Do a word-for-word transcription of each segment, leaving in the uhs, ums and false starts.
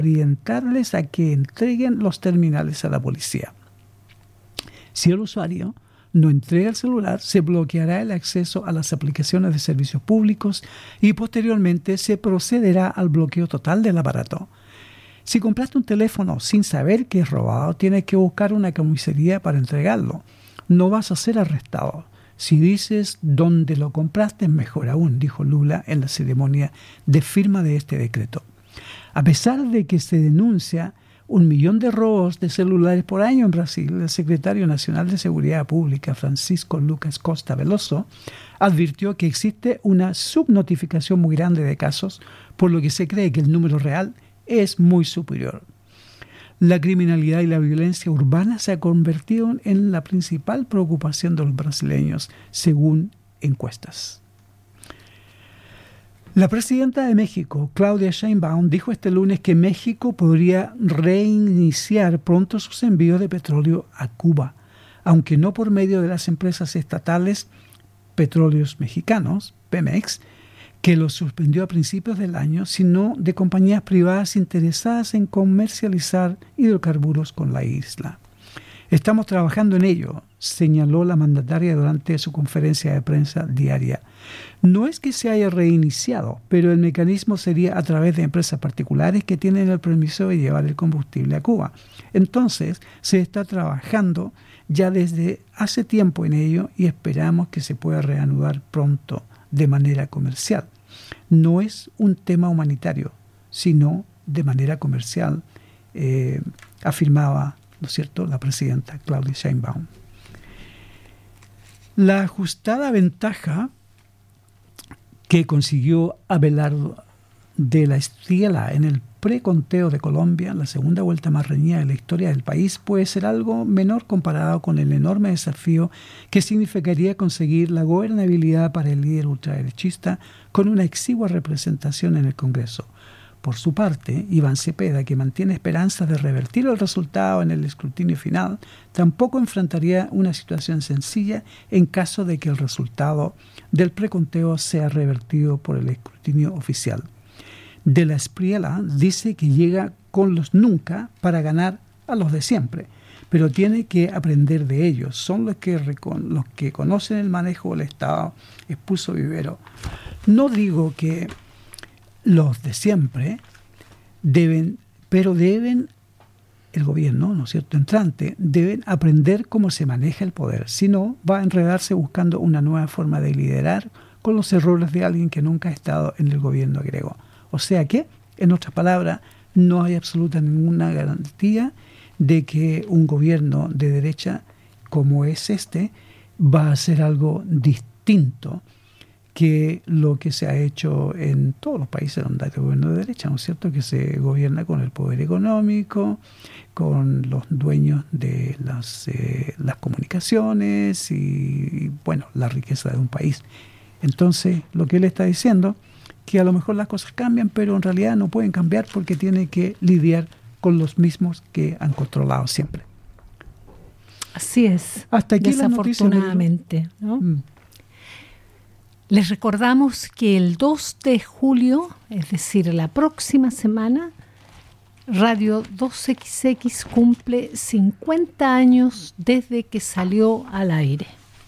orientarles a que entreguen los terminales a la policía. Si el usuario no entrega el celular, se bloqueará el acceso a las aplicaciones de servicios públicos y posteriormente se procederá al bloqueo total del aparato. Si compraste un teléfono sin saber que es robado, tienes que buscar una comisaría para entregarlo. No vas a ser arrestado. Si dices dónde lo compraste, mejor aún, dijo Lula en la ceremonia de firma de este decreto. A pesar de que se denuncia un millón de robos de celulares por año en Brasil, el secretario nacional de Seguridad Pública, Francisco Lucas Costa Veloso, advirtió que existe una subnotificación muy grande de casos, por lo que se cree que el número real es muy superior. La criminalidad y la violencia urbana se ha convertido en la principal preocupación de los brasileños, según encuestas. La presidenta de México, Claudia Sheinbaum, dijo este lunes que México podría reiniciar pronto sus envíos de petróleo a Cuba, aunque no por medio de las empresas estatales Petróleos Mexicanos, Pemex, que lo suspendió a principios del año, sino de compañías privadas interesadas en comercializar hidrocarburos con la isla. Estamos trabajando en ello, señaló la mandataria durante su conferencia de prensa diaria. No es que se haya reiniciado, pero el mecanismo sería a través de empresas particulares que tienen el permiso de llevar el combustible a Cuba. Entonces, se está trabajando ya desde hace tiempo en ello y esperamos que se pueda reanudar pronto de manera comercial. No es un tema humanitario, sino de manera comercial, eh, afirmaba, ¿no es cierto?, la presidenta Claudia Sheinbaum. La ajustada ventaja que consiguió Abelardo de la Espriella en el preconteo de Colombia, la segunda vuelta más reñida de la historia del país, puede ser algo menor comparado con el enorme desafío que significaría conseguir la gobernabilidad para el líder ultraderechista con una exigua representación en el Congreso. Por su parte, Iván Cepeda, que mantiene esperanzas de revertir el resultado en el escrutinio final, tampoco enfrentaría una situación sencilla en caso de que el resultado del preconteo sea revertido por el escrutinio oficial. De la Espriella dice que llega con los nunca para ganar a los de siempre, pero tiene que aprender de ellos. Son los que, los que conocen el manejo del Estado, expuso Vivero. No digo que los de siempre deben, pero deben, el gobierno, ¿no es cierto?, entrante, deben aprender cómo se maneja el poder. Si no, va a enredarse buscando una nueva forma de liderar con los errores de alguien que nunca ha estado en el gobierno griego. O sea que, en otras palabras, no hay absoluta ninguna garantía de que un gobierno de derecha como es este va a hacer algo distinto que lo que se ha hecho en todos los países donde hay gobierno de derecha, ¿no es cierto?, que se gobierna con el poder económico, con los dueños de las, eh, las comunicaciones y, bueno, la riqueza de un país. Entonces, lo que él está diciendo, que a lo mejor las cosas cambian, pero en realidad no pueden cambiar porque tiene que lidiar con los mismos que han controlado siempre. Así es. Hasta aquí desafortunadamente, ¿no? Mm. Les recordamos que el dos de julio, es decir, la próxima semana, Radio dos equis equis cumple cincuenta años desde que salió al aire.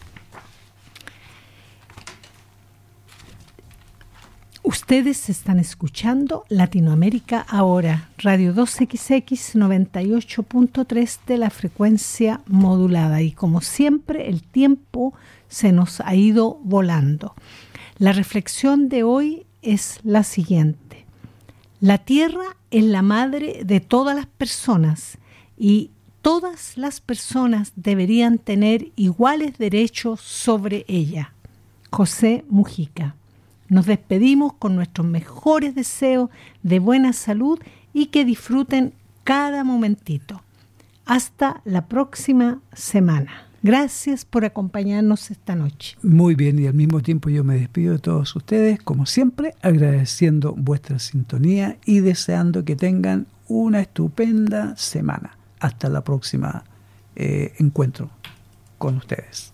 Ustedes están escuchando Latinoamérica Ahora, Radio dos equis equis noventa y ocho punto tres de la frecuencia modulada. Y como siempre, el tiempo se nos ha ido volando. La reflexión de hoy es la siguiente. La tierra es la madre de todas las personas y todas las personas deberían tener iguales derechos sobre ella. José Mujica. Nos despedimos con nuestros mejores deseos de buena salud y que disfruten cada momentito. Hasta la próxima semana. Gracias por acompañarnos esta noche. Muy bien, y al mismo tiempo yo me despido de todos ustedes, como siempre, agradeciendo vuestra sintonía y deseando que tengan una estupenda semana. Hasta la próxima eh, encuentro con ustedes.